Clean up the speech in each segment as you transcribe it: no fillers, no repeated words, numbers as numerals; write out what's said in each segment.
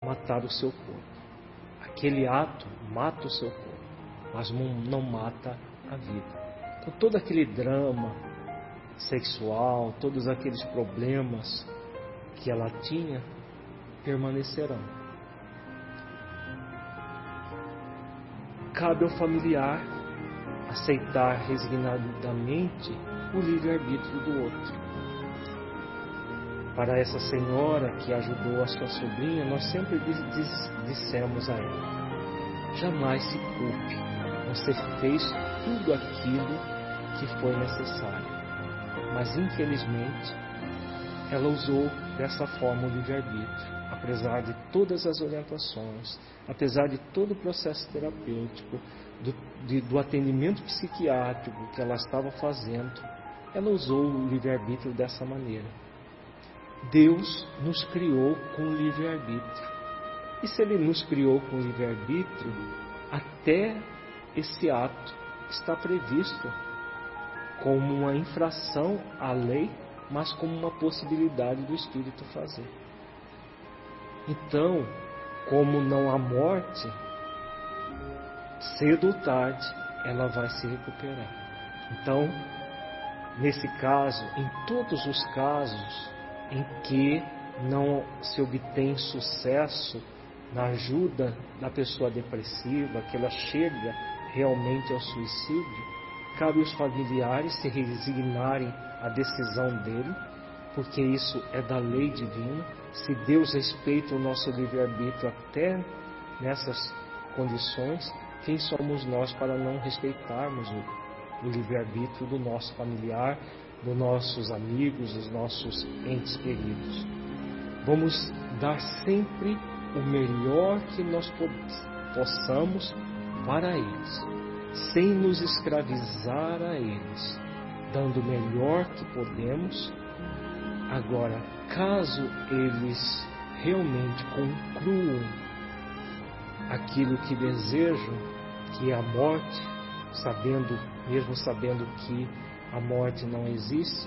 matar o seu corpo. Aquele ato mata o seu corpo, mas não mata a vida. Então todo aquele drama sexual, todos aqueles problemas que ela tinha, permanecerão. Cabe ao familiar aceitar resignadamente o livre-arbítrio do outro. Para essa senhora que ajudou a sua sobrinha, nós sempre dissemos a ela: jamais se culpe, você fez tudo aquilo que foi necessário. Mas infelizmente ela usou dessa forma o livre-arbítrio, apesar de todas as orientações, apesar de todo o processo terapêutico, do atendimento psiquiátrico que ela estava fazendo, ela usou o livre-arbítrio dessa maneira. Deus nos criou com o livre-arbítrio. E se Ele nos criou com o livre-arbítrio, até esse ato está previsto como uma infração à lei, mas como uma possibilidade do Espírito fazer. Então, como não há morte, cedo ou tarde ela vai se recuperar. Então, nesse caso, em todos os casos em que não se obtém sucesso na ajuda da pessoa depressiva, que ela chega realmente ao suicídio, cabe aos familiares se resignarem à decisão dele, porque isso é da lei divina. Se Deus respeita o nosso livre-arbítrio até nessas condições, quem somos nós para não respeitarmos o livre-arbítrio do nosso familiar, dos nossos amigos, dos nossos entes queridos? Vamos dar sempre o melhor que nós possamos para eles, sem nos escravizar a eles, dando o melhor que podemos. Agora, caso eles realmente concluam aquilo que desejam, que é a morte, mesmo sabendo que a morte não existe,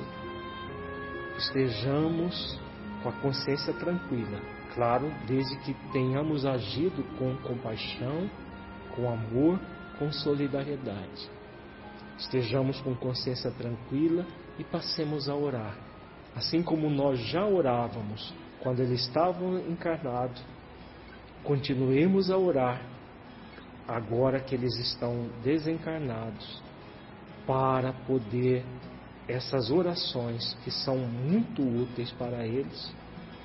estejamos com a consciência tranquila. Claro, desde que tenhamos agido com compaixão, com amor, com solidariedade. Estejamos com consciência tranquila e passemos a orar. Assim como nós já orávamos quando eles estavam encarnados, continuemos a orar agora que eles estão desencarnados, para poder essas orações que são muito úteis para eles,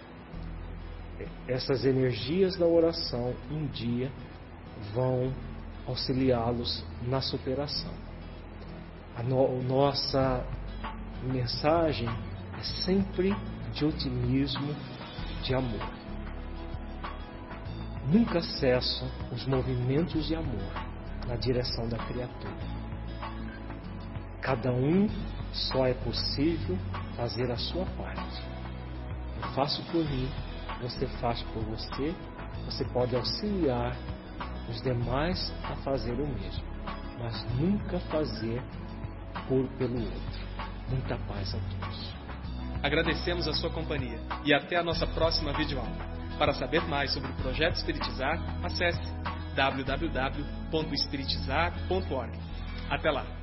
essas energias da oração um dia vão auxiliá-los na superação. A nossa mensagem é sempre de otimismo, de amor. Nunca cessam os movimentos de amor na direção da criatura. Cada um só é possível fazer a sua parte. Eu faço por mim, você faz por você, você pode auxiliar os demais a fazer o mesmo, mas nunca fazer pelo outro. Muita paz a todos. Agradecemos a sua companhia e até a nossa próxima videoaula. Para saber mais sobre o Projeto Espiritizar, acesse www.espiritizar.org. Até lá!